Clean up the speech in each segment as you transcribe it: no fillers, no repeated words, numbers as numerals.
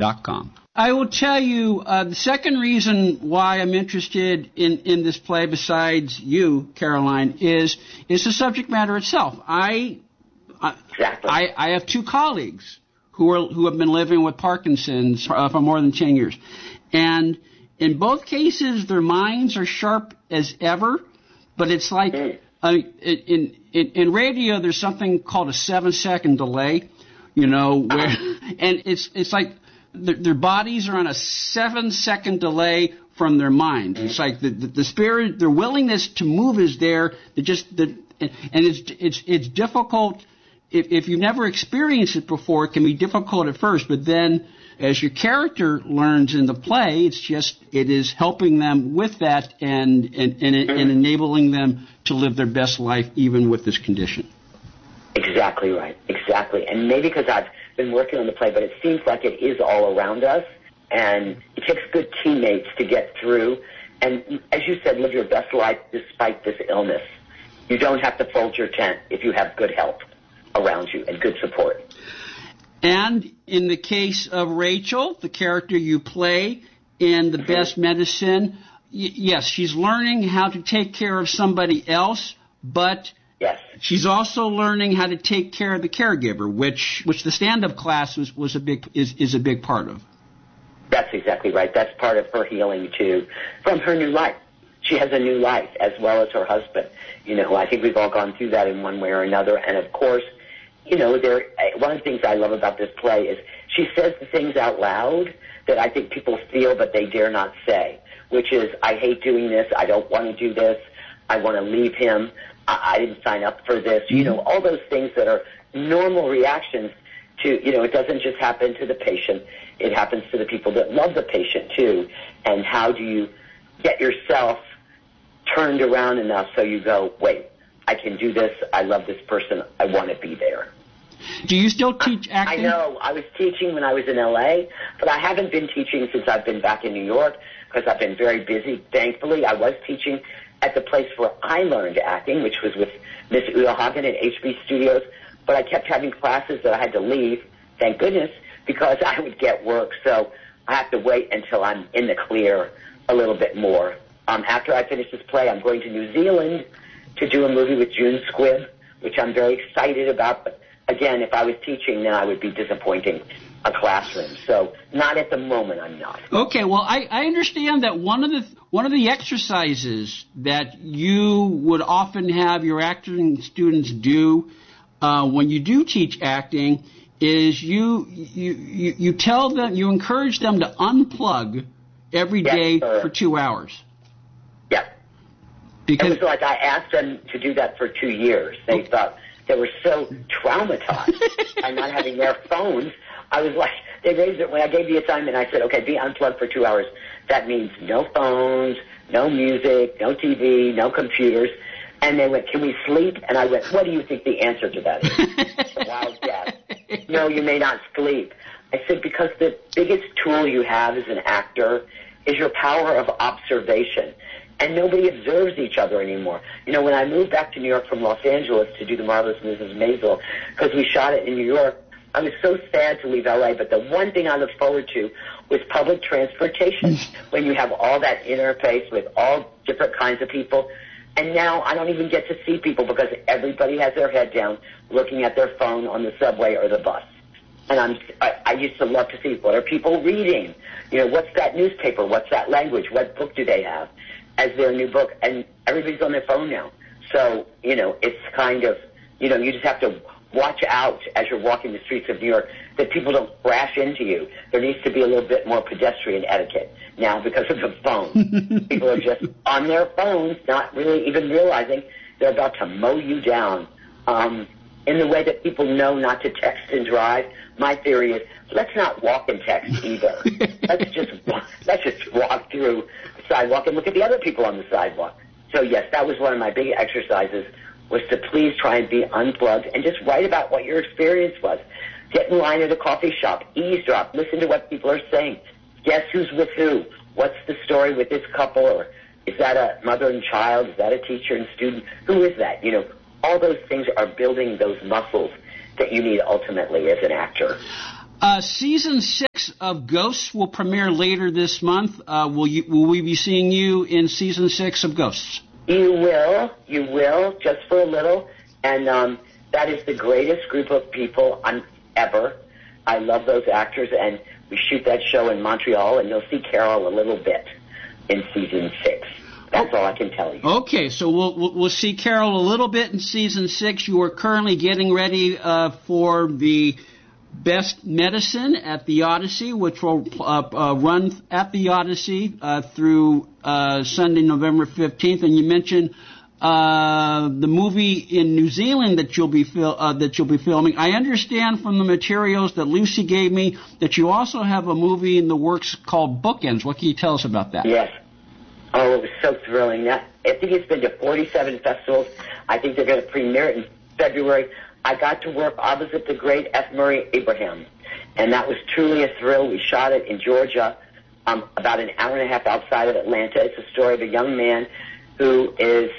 www.thespiritoftheplay.com. I will tell you the second reason why I'm interested in this play, besides you, Caroline, is the subject matter itself. I have two colleagues who have been living with Parkinson's for more than 10 years, and in both cases their minds are sharp as ever, but it's like in radio there's something called a 7-second delay, where and it's like their bodies are on a 7-second delay from their mind. It's like the spirit, their willingness to move is there. It's difficult if you've never experienced it before. It can be difficult at first, but then as your character learns in the play, it is helping them with that and enabling them to live their best life even with this condition. Exactly right. Exactly. And maybe because I've been working on the play, but it seems like it is all around us, and it takes good teammates to get through. And as you said, live your best life despite this illness. You don't have to fold your tent if you have good help around you and good support. And in the case of Rachel, the character you play in The Best Medicine, yes, she's learning how to take care of somebody else, but yes, she's also learning how to take care of the caregiver, which the stand-up class is a big part of. That's exactly right. That's part of her healing too, from her new life. She has a new life as well as her husband. I think we've all gone through that in one way or another. And of course, one of the things I love about this play is she says the things out loud that I think people feel but they dare not say, which is, I hate doing this, I don't want to do this, I want to leave him, I didn't sign up for this, all those things that are normal reactions to, it doesn't just happen to the patient, it happens to the people that love the patient too. And how do you get yourself turned around enough so you go, wait, I can do this, I love this person, I want to be there. Do you still teach acting? I know. I was teaching when I was in L.A., but I haven't been teaching since I've been back in New York because I've been very busy. Thankfully, I was teaching at the place where I learned acting, which was with Miss Ulla Hagen at HB Studios, but I kept having classes that I had to leave, thank goodness, because I would get work. So I have to wait until I'm in the clear a little bit more. After I finish this play, I'm going to New Zealand to do a movie with June Squibb, which I'm very excited about, but again, if I was teaching, then I would be disappointing a classroom. So not at the moment, I'm not. Okay, well, I understand that one of the exercises that you would often have your acting students do when you do teach acting is you tell them, you encourage them to unplug every day for 2 hours. Yeah. Because it was like I asked them to do that for 2 years. They thought they were so traumatized by not having their phones. I was like, they raised it when I gave the assignment. I said, okay, be unplugged for 2 hours. That means no phones, no music, no TV, no computers. And they went, can we sleep? And I went, what do you think the answer to that is? A wild guess. No, you may not sleep. I said, because the biggest tool you have as an actor is your power of observation. And nobody observes each other anymore. When I moved back to New York from Los Angeles to do The Marvelous Mrs. Maisel, because we shot it in New York, I was so sad to leave L.A., but the one thing I looked forward to was public transportation, when you have all that interface with all different kinds of people. And now I don't even get to see people because everybody has their head down looking at their phone on the subway or the bus. And I used to love to see, what are people reading? What's that newspaper? What's that language? What book do they have as their new book? And everybody's on their phone now. So, it's kind of, you just have to watch out as you're walking the streets of New York that people don't crash into you. There needs to be a little bit more pedestrian etiquette now because of the phone. People are just on their phones, not really even realizing they're about to mow you down. In the way that people know not to text and drive, my theory is, let's not walk and text either. let's just walk through the sidewalk and look at the other people on the sidewalk. So yes, that was one of my big exercises, was to please try and be unplugged and just write about what your experience was. Get in line at a coffee shop, eavesdrop, listen to what people are saying. Guess who's with who? What's the story with this couple? Or is that a mother and child? Is that a teacher and student? Who is that? All those things are building those muscles that you need ultimately as an actor. Season 6 of Ghosts will premiere later this month. Will we be seeing you in Season 6 of Ghosts? You will, just for a little. And that is the greatest group of people ever. I love those actors, and we shoot that show in Montreal, and you'll see Carol a little bit in Season 6. That's all I can tell you. Okay, so we'll see Carol a little bit in Season 6. You are currently getting ready for the Best Medicine at the Odyssey, which will run at the Odyssey through Sunday, November 15th. And you mentioned the movie in New Zealand that you'll be filming. I understand from the materials that Lucy gave me that you also have a movie in the works called Bookends. What can you tell us about that? Yes. Oh, it was so thrilling. I think it's been to 47 festivals. I think they're going to premiere it in February. I got to work opposite the great F. Murray Abraham, and that was truly a thrill. We shot it in Georgia, about an hour and a half outside of Atlanta. It's a story of a young man whose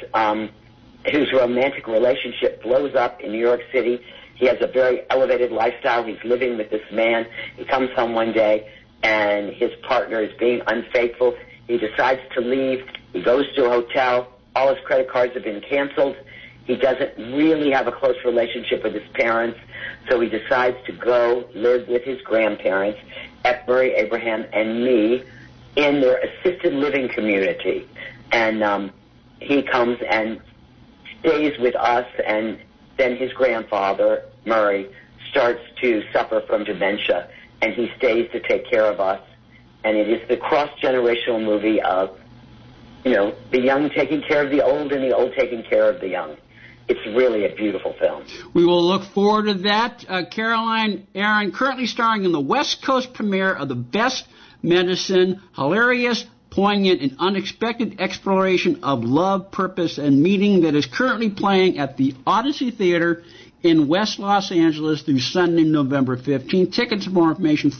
romantic relationship blows up in New York City. He has a very elevated lifestyle. He's living with this man. He comes home one day, and his partner is being unfaithful. He decides to leave. He goes to a hotel. All his credit cards have been canceled. He doesn't really have a close relationship with his parents, so he decides to go live with his grandparents, F. Murray Abraham and me, in their assisted living community. And he comes and stays with us, and then his grandfather, Murray, starts to suffer from dementia, and he stays to take care of us. And it is the cross-generational movie of, the young taking care of the old and the old taking care of the young. It's really a beautiful film. We will look forward to that. Caroline Aaron, currently starring in the West Coast premiere of The Best Medicine, hilarious, poignant, and unexpected exploration of love, purpose, and meaning that is currently playing at the Odyssey Theater in West Los Angeles through Sunday, November 15th. Tickets and more information,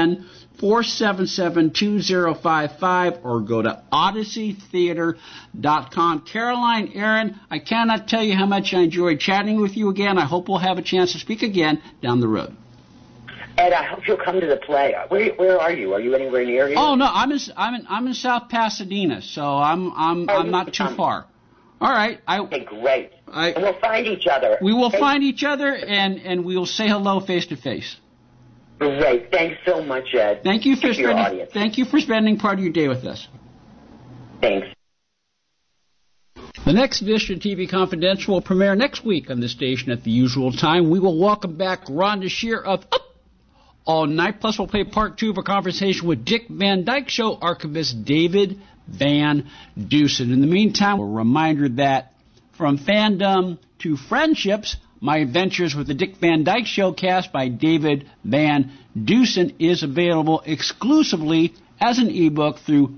310-477-2055, or go to odysseytheater.com. Caroline Aaron, I cannot tell you how much I enjoyed chatting with you again. I hope we'll have a chance to speak again down the road. Ed, I hope you'll come to the play. Where are you? Are you anywhere near here? Oh no, I'm in South Pasadena, so I'm not too far. All right. Okay, great. And we'll find each other. We will find each other, and we will say hello face to face. Great. Thanks so much, Ed. Thank you for spending part of your day with us. Thanks. The next edition of TV Confidential will premiere next week on this station at the usual time. We will welcome back Rhonda Shear of Up All Night. Plus, we'll play part 2 of a conversation with Dick Van Dyke Show archivist David Van Dusen. In the meantime, a reminder that from fandom to friendships, my adventures with the Dick Van Dyke Show cast by David Van Dusen is available exclusively as an ebook through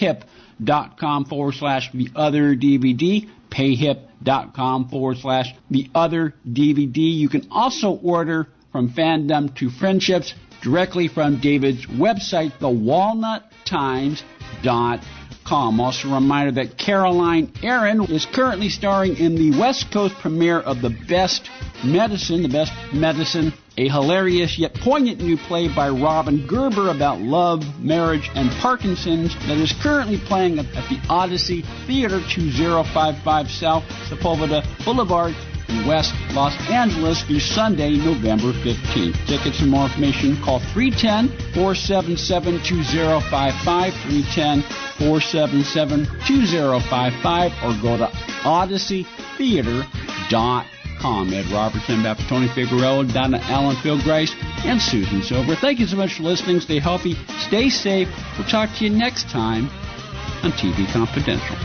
payhip.com/theotherdvd, payhip.com/theotherdvd. You can also order from fandom to friendships directly from David's website, thewalnuttimes.com. Also a reminder that Caroline Aaron is currently starring in the West Coast premiere of The Best Medicine, a hilarious yet poignant new play by Robin Gerber about love, marriage, and Parkinson's that is currently playing at the Odyssey Theater, 2055 South Sepulveda Boulevard in West Los Angeles through Sunday, November 15th. Tickets and more information, call 310-477-2055, 310-477-2055, or go to odysseytheater.com. Ed Robertson, Baptist Tony Figueroa, Donna Allen Philgrice, and Susan Silver. Thank you so much for listening. Stay healthy, stay safe. We'll talk to you next time on TV Confidential.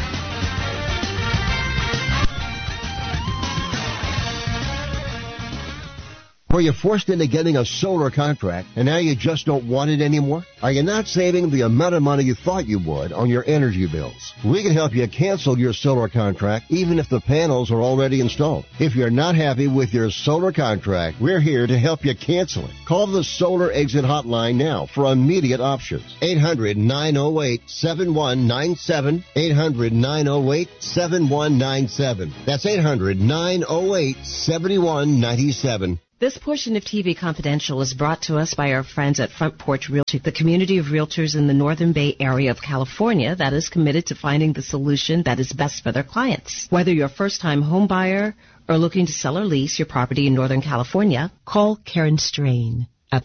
Were you forced into getting a solar contract and now you just don't want it anymore? Are you not saving the amount of money you thought you would on your energy bills? We can help you cancel your solar contract even if the panels are already installed. If you're not happy with your solar contract, we're here to help you cancel it. Call the Solar Exit Hotline now for immediate options. 800-908-7197. 800-908-7197. That's 800-908-7197. This portion of TV Confidential is brought to us by our friends at Front Porch Realty, the community of realtors in the Northern Bay area of California that is committed to finding the solution that is best for their clients. Whether you're a first-time home buyer or looking to sell or lease your property in Northern California, call Karen Strain at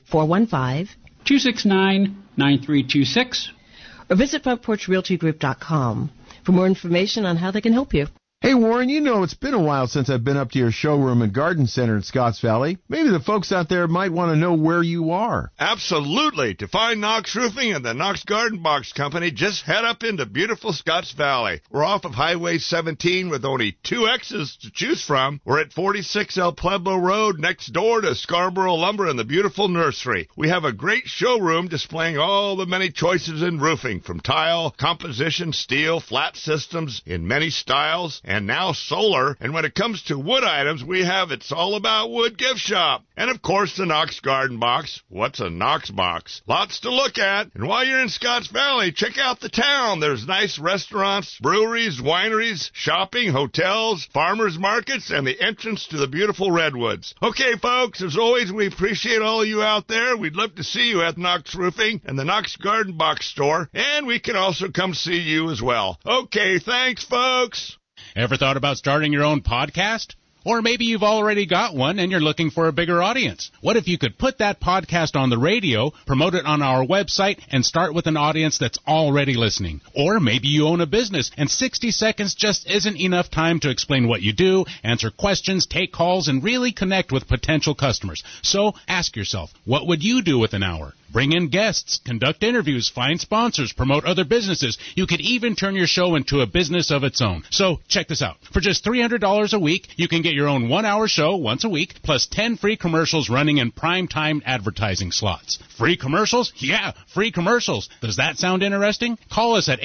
415-269-9326 or visit FrontPorchRealtyGroup.com for more information on how they can help you. Hey, Warren, you know it's been a while since I've been up to your showroom and garden center in Scotts Valley. Maybe the folks out there might want to know where you are. Absolutely. To find Knox Roofing and the Knox Garden Box Company, just head up into beautiful Scotts Valley. We're off of Highway 17 with only 2 exits to choose from. We're at 46 El Pueblo Road, next door to Scarborough Lumber and the beautiful nursery. We have a great showroom displaying all the many choices in roofing, from tile, composition, steel, flat systems in many styles, and now solar. And when it comes to wood items, we have It's All About Wood gift shop. And of course, the Knox Garden Box. What's a Knox box? Lots to look at. And while you're in Scotts Valley, check out the town. There's nice restaurants, breweries, wineries, shopping, hotels, farmers markets, and the entrance to the beautiful redwoods. Okay, folks, as always, we appreciate all of you out there. We'd love to see you at Knox Roofing and the Knox Garden Box store. And we can also come see you as well. Okay, thanks, folks. Ever thought about starting your own podcast? Or maybe you've already got one and you're looking for a bigger audience. What if you could put that podcast on the radio, promote it on our website, and start with an audience that's already listening? Or maybe you own a business and 60 seconds just isn't enough time to explain what you do, answer questions, take calls, and really connect with potential customers. So ask yourself, what would you do with an hour? Bring in guests, conduct interviews, find sponsors, promote other businesses. You could even turn your show into a business of its own. So check this out. For just $300 a week, you can get your own 1-hour show once a week, plus 10 free commercials running in prime-time advertising slots. Free commercials? Yeah, free commercials. Does that sound interesting? Call us at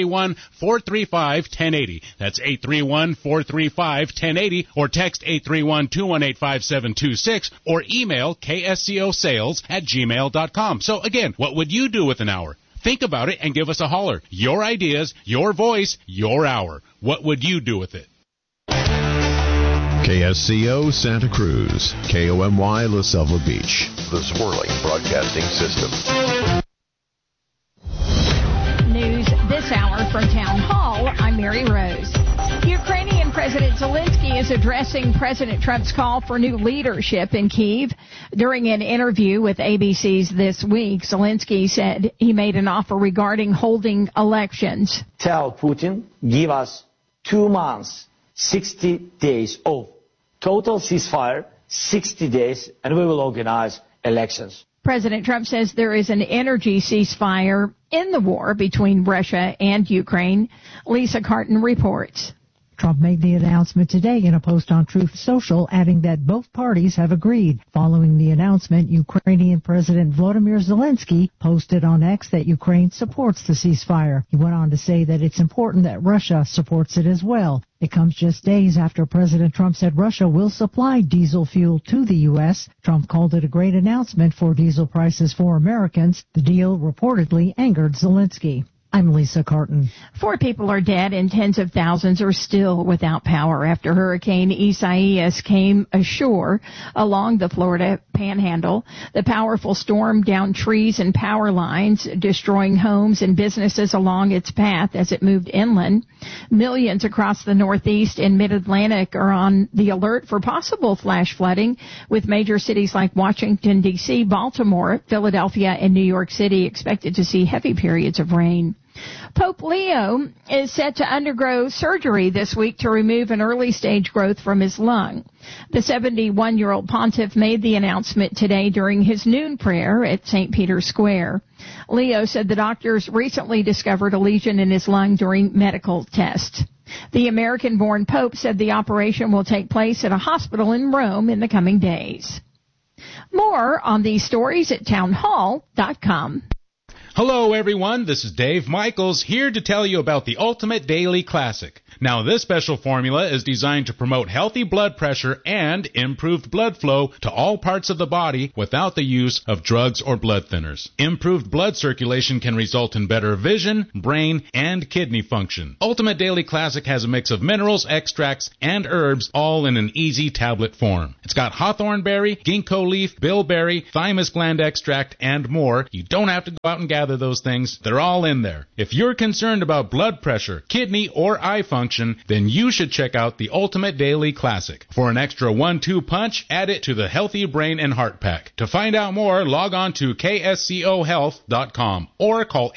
831-435-1080. That's 831-435-1080, or text 831-218-5726, or email kscosales@gmail.com. So again, what would you do with an hour? Think about it and give us a holler. Your ideas, your voice, your hour. What would you do with it? KSCO Santa Cruz, KOMY La Selva Beach, the Swirling Broadcasting System. News this hour from Town Hall. I'm Mary Rose. Ukrainian President Zelensky is addressing President Trump's call for new leadership in Kyiv. During an interview with ABC's This Week, Zelensky said he made an offer regarding holding elections. Tell Putin, give us 2 months, 60 days of total ceasefire, 60 days, and we will organize elections. President Trump says there is an energy ceasefire in the war between Russia and Ukraine. Lisa Carton reports. Trump made the announcement today in a post on Truth Social, adding that both parties have agreed. Following the announcement, Ukrainian President Volodymyr Zelensky posted on X that Ukraine supports the ceasefire. He went on to say that it's important that Russia supports it as well. It comes just days after President Trump said Russia will supply diesel fuel to the U.S. Trump called it a great announcement for diesel prices for Americans. The deal reportedly angered Zelensky. I'm Lisa Carton. 4 people are dead and tens of thousands are still without power after Hurricane Isaias came ashore along the Florida Panhandle. The powerful storm downed trees and power lines, destroying homes and businesses along its path as it moved inland. Millions across the Northeast and Mid-Atlantic are on the alert for possible flash flooding, with major cities like Washington, D.C., Baltimore, Philadelphia, and New York City expected to see heavy periods of rain. Pope Leo is set to undergo surgery this week to remove an early-stage growth from his lung. The 71-year-old pontiff made the announcement today during his noon prayer at St. Peter's Square. Leo said the doctors recently discovered a lesion in his lung during medical tests. The American-born Pope said the operation will take place at a hospital in Rome in the coming days. More on these stories at townhall.com. Hello, everyone. This is Dave Michaels here to tell you about the Ultimate Daily Classic. Now, this special formula is designed to promote healthy blood pressure and improved blood flow to all parts of the body without the use of drugs or blood thinners. Improved blood circulation can result in better vision, brain, and kidney function. Ultimate Daily Classic has a mix of minerals, extracts, and herbs, all in an easy tablet form. It's got hawthorn berry, ginkgo leaf, bilberry, thymus gland extract, and more. You don't have to go out and gather those things. They're all in there. If you're concerned about blood pressure, kidney, or eye function, then you should check out the Ultimate Daily Classic. For an extra 1-2 punch, add it to the Healthy Brain and Heart Pack. To find out more, log on to kscohealth.com or call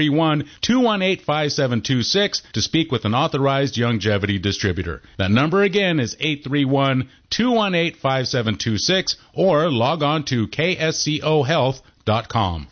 831-218-5726 to speak with an authorized longevity distributor. That number again is 831-218-5726 or log on to kscohealth.com.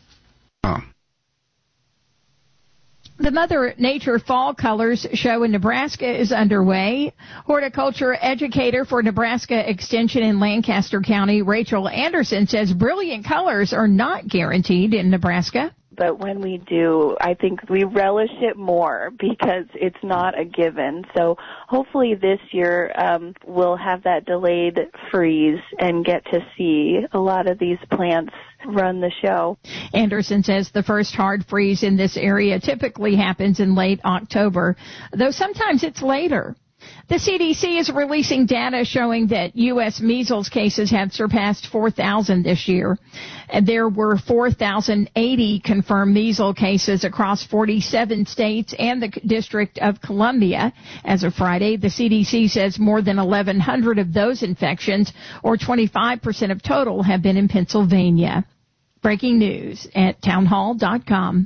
The Mother Nature Fall Colors Show in Nebraska is underway. Horticulture educator for Nebraska Extension in Lancaster County, Rachel Anderson, says brilliant colors are not guaranteed in Nebraska. But when we do, I think we relish it more because it's not a given. So hopefully this year we'll have that delayed freeze and get to see a lot of these plants run the show. Anderson says the first hard freeze in this area typically happens in late October, though sometimes it's later. The CDC is releasing data showing that U.S. measles cases have surpassed 4,000 this year. There were 4,080 confirmed measles cases across 47 states and the District of Columbia. As of Friday, the CDC says more than 1,100 of those infections, or 25% of total, have been in Pennsylvania. Breaking news at townhall.com.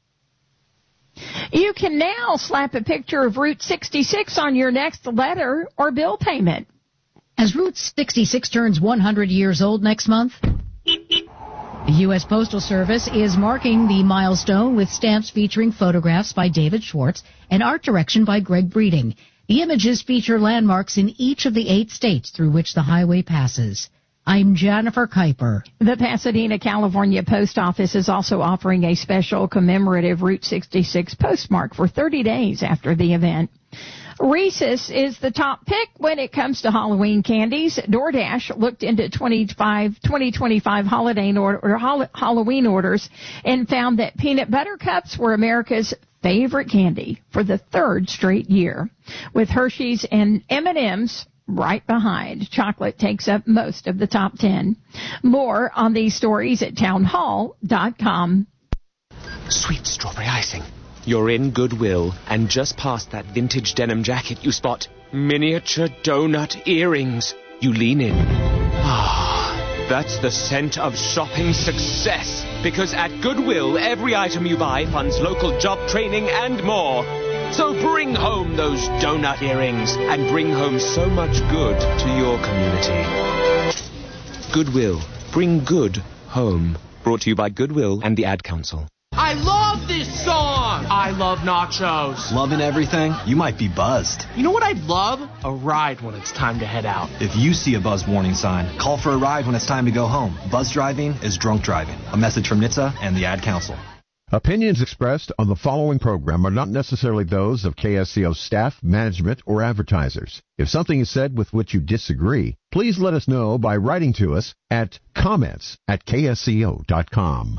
You can now slap a picture of Route 66 on your next letter or bill payment. As Route 66 turns 100 years old next month, the U.S. Postal Service is marking the milestone with stamps featuring photographs by David Schwartz and art direction by Greg Breeding. The images feature landmarks in each of the 8 states through which the highway passes. I'm Jennifer Kuiper. The Pasadena, California Post Office is also offering a special commemorative Route 66 postmark for 30 days after the event. Reese's is the top pick when it comes to Halloween candies. DoorDash looked into 2025 Halloween orders and found that peanut butter cups were America's favorite candy for the 3rd straight year, with Hershey's and M&M's right behind. Chocolate takes up most of the top 10. More on these stories at townhall.com. Sweet strawberry icing. You're in Goodwill, and just past that vintage denim jacket you spot miniature donut earrings. You lean in. Ah, that's the scent of shopping success. Because at Goodwill, every item you buy funds local job training and more. So bring home those donut earrings and bring home so much good to your community. Goodwill. Bring good home. Brought to you by Goodwill and the Ad Council. I love this song! I love nachos. Loving everything? You might be buzzed. You know what I'd love? A ride when it's time to head out. If you see a buzz warning sign, call for a ride when it's time to go home. Buzz driving is drunk driving. A message from NHTSA and the Ad Council. Opinions expressed on the following program are not necessarily those of KSCO staff, management, or advertisers. If something is said with which you disagree, please let us know by writing to us at comments@ksco.com.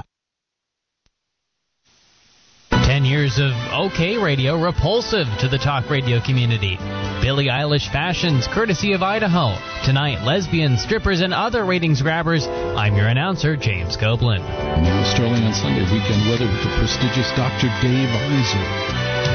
10 years of OK Radio repulsive to the talk radio community. Billie Eilish fashions courtesy of Idaho. Tonight, lesbians, strippers, and other ratings grabbers. I'm your announcer, James Copeland. Now Sterling on Sunday weekend weather with the prestigious Dr. Dave Arnzer.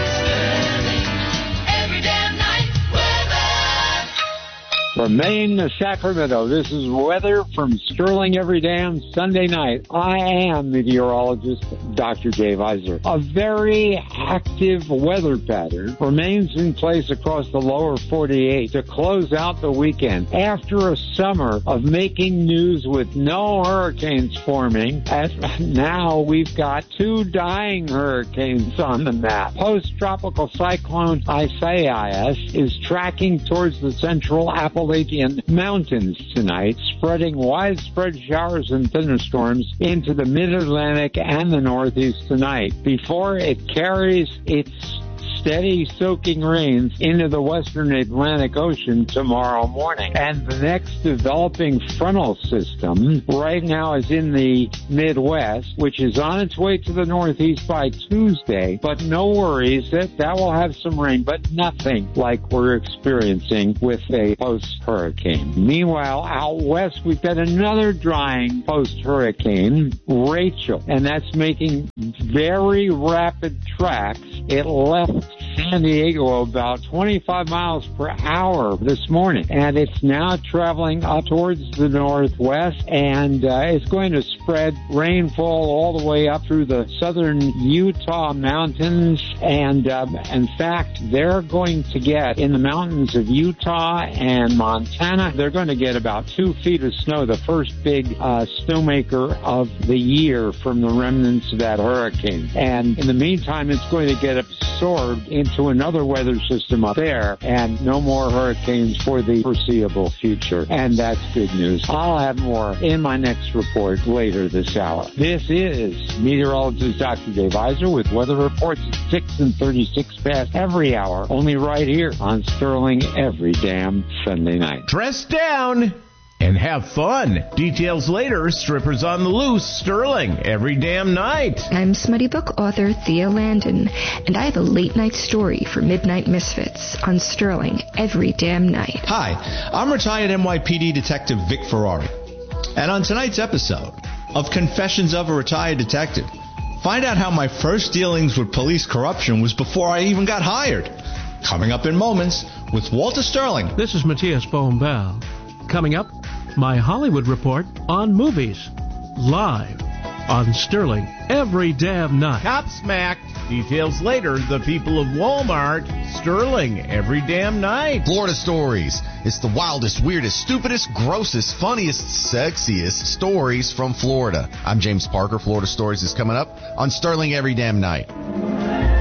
From Maine to Sacramento, this is weather from Sterling every damn Sunday night. I am meteorologist Dr. Dave Iser. A very active weather pattern remains in place across the lower 48 to close out the weekend. After a summer of making news with no hurricanes forming, now we've got 2 dying hurricanes on the map. Post-tropical cyclone Isaias is tracking towards the central Appalachian Mountains tonight, spreading widespread showers and thunderstorms into the mid-Atlantic and the Northeast tonight before it carries its steady soaking rains into the western Atlantic Ocean tomorrow morning. And the next developing frontal system right now is in the Midwest, which is on its way to the Northeast by Tuesday. But no worries, that will have some rain, but nothing like we're experiencing with a post-hurricane. Meanwhile, out west, we've got another drying post-hurricane, Rachel, and that's making very rapid tracks. It left San Diego about 25 miles per hour this morning, and it's now traveling up towards the northwest, and it's going to spread rainfall all the way up through the southern Utah mountains, and in fact, they're going to get in the mountains of Utah and Montana, they're going to get about 2 feet of snow, the first big snowmaker of the year from the remnants of that hurricane. And in the meantime, it's going to get absorbed into another weather system up there, and no more hurricanes for the foreseeable future. And that's good news. I'll have more in my next report later this hour. This is meteorologist Dr. Dave Iser with weather reports at 6 and 36 past every hour, only right here on Sterling every damn Sunday night. Dress down and have fun. Details later. Strippers on the Loose, Sterling, every damn night. I'm Smutty Book author Thea Landon, and I have a late night story for Midnight Misfits on Sterling every damn night. Hi, I'm retired NYPD Detective Vic Ferrari. And on tonight's episode of Confessions of a Retired Detective, find out how my first dealings with police corruption was before I even got hired. Coming up in moments with Walter Sterling. This is Matthias Bohm-Bell. Coming up, my Hollywood report on movies, live on Sterling every damn night. Cop smacked. Details later. The people of Walmart, Sterling every damn night. Florida Stories. It's the wildest, weirdest, stupidest, grossest, funniest, sexiest stories from Florida. I'm James Parker. Florida Stories is coming up on Sterling every damn night.